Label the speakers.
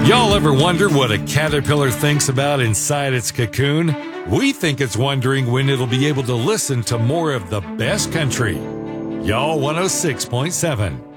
Speaker 1: Y'all ever wonder what a caterpillar thinks about inside its cocoon? We think it's wondering when it'll be able to listen to more of the best country. Y'all 106.7.